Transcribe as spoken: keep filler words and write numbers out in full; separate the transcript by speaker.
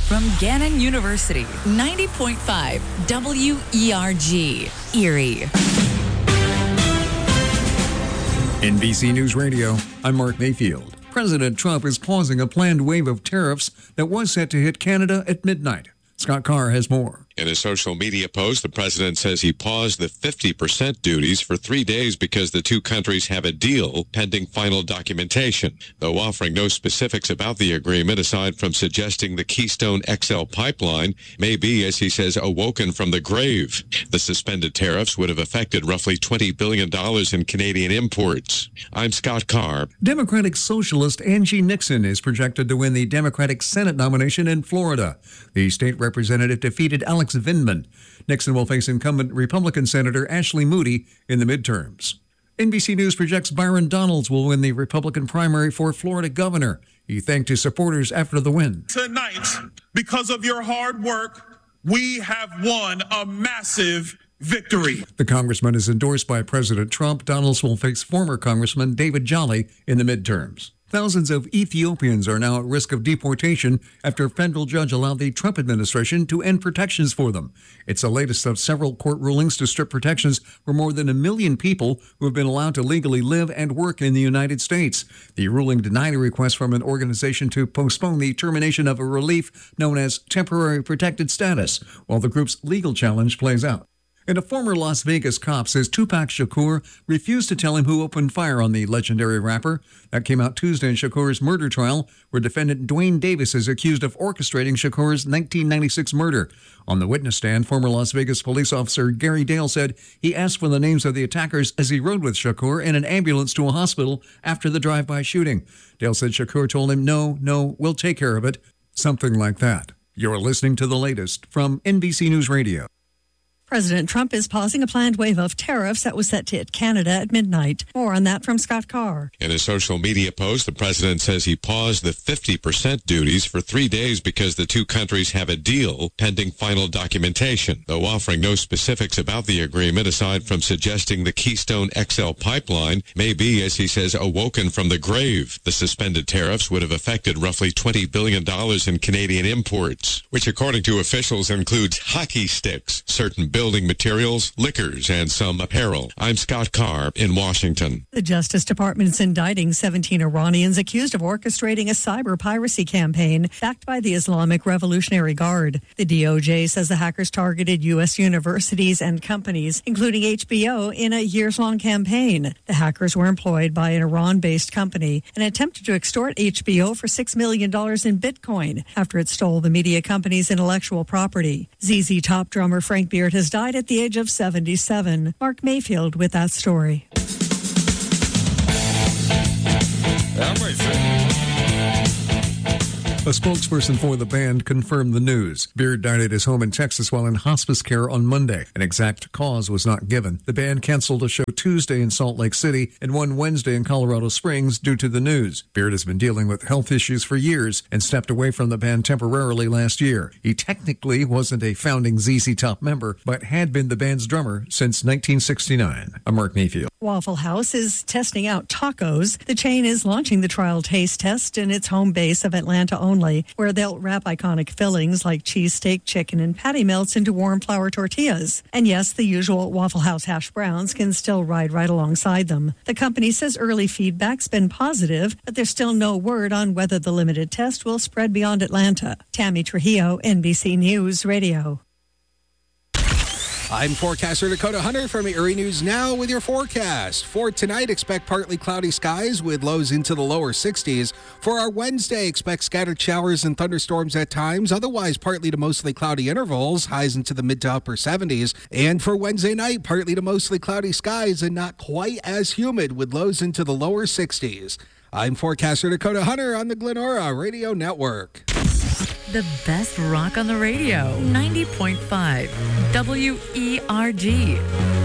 Speaker 1: from Gannon University, ninety point five W E R G, Erie.
Speaker 2: N B C News Radio, I'm Mark Mayfield. President Trump is pausing a planned wave of tariffs that was set to hit Canada at midnight. Scott Carr has more.
Speaker 3: In a social media post, the president says he paused the fifty percent duties for three days because the two countries have a deal pending final documentation, though offering no specifics about the agreement aside from suggesting the Keystone X L pipeline may be, as he says, awoken from the grave. The suspended tariffs would have affected roughly twenty billion dollars in Canadian imports. I'm Scott Carr.
Speaker 2: Democratic Socialist Angie Nixon is projected to win the Democratic Senate nomination in Florida. The state representative defeated Alex Vindman. Nixon will face incumbent Republican Senator Ashley Moody in the midterms. N B C News projects Byron Donalds will win the Republican primary for Florida governor. He thanked his supporters after the win.
Speaker 4: Tonight, because of your hard work, we have won a massive victory.
Speaker 2: The congressman is endorsed by President Trump. Donalds will face former Congressman David Jolly in the midterms. Thousands of Ethiopians are now at risk of deportation after a federal judge allowed the Trump administration to end protections for them. It's the latest of several court rulings to strip protections for more than a million people who have been allowed to legally live and work in the United States. The ruling denied a request from an organization to postpone the termination of a relief known as temporary protected status, while the group's legal challenge plays out. And a former Las Vegas cop says Tupac Shakur refused to tell him who opened fire on the legendary rapper. That came out Tuesday in Shakur's murder trial, where defendant Dwayne Davis is accused of orchestrating Shakur's nineteen ninety-six murder. On the witness stand, former Las Vegas police officer Gary Dale said he asked for the names of the attackers as he rode with Shakur in an ambulance to a hospital after the drive-by shooting. Dale said Shakur told him, no, no, we'll take care of it. Something like that. You're listening to the latest from N B C News Radio.
Speaker 5: President Trump is pausing a planned wave of tariffs that was set to hit Canada at midnight. More on that from Scott Carr.
Speaker 3: In a social media post, the president says he paused the fifty percent duties for three days because the two countries have a deal pending final documentation, though offering no specifics about the agreement aside from suggesting the Keystone X L pipeline may be, as he says, awoken from the grave. The suspended tariffs would have affected roughly twenty billion dollars in Canadian imports, which according to officials includes hockey sticks, certain building materials, liquors, and some apparel. I'm Scott Carr in Washington.
Speaker 5: The Justice Department is indicting seventeen Iranians accused of orchestrating a cyber piracy campaign backed by the Islamic Revolutionary Guard. The D O J says the hackers targeted U S universities and companies, including H B O, in a years-long campaign. The hackers were employed by an Iran-based company and attempted to extort H B O for six million dollars in Bitcoin after it stole the media company's intellectual property. Z Z Top drummer Frank Beard has died at the age of seventy-seven. Mark Mayfield with that story.
Speaker 2: A spokesperson for the band confirmed the news. Beard died at his home in Texas while in hospice care on Monday. An exact cause was not given. The band canceled a show Tuesday in Salt Lake City and one Wednesday in Colorado Springs due to the news. Beard has been dealing with health issues for years and stepped away from the band temporarily last year. He technically wasn't a founding Z Z Top member, but had been the band's drummer since nineteen sixty-nine. I'm Mark Mayfield.
Speaker 5: Waffle House is testing out tacos. The chain is launching the trial taste test in its home base of Atlanta only, where they'll wrap iconic fillings like cheesesteak, chicken, and patty melts into warm flour tortillas. And yes, the usual Waffle House hash browns can still ride right alongside them. The company says early feedback's been positive, but there's still no word on whether the limited test will spread beyond Atlanta. Tammy Trujillo, N B C News Radio.
Speaker 6: I'm forecaster Dakota Hunter from Erie News Now with your forecast. For tonight, expect partly cloudy skies with lows into the lower sixties. For our Wednesday, expect scattered showers and thunderstorms at times. Otherwise, partly to mostly cloudy intervals, highs into the mid to upper seventies. And for Wednesday night, partly to mostly cloudy skies and not quite as humid with lows into the lower sixties. I'm forecaster Dakota Hunter on the Glenora Radio Network.
Speaker 1: The best rock on the radio. ninety point five W E R G.